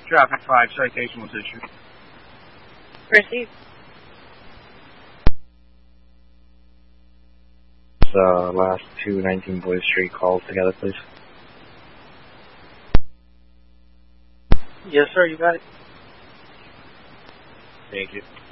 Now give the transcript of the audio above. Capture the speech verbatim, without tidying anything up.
Traffic five, citation was issued. Proceed. Uh, last two nineteen Boyd Street calls together, please. Yes, sir, you got it. Thank you.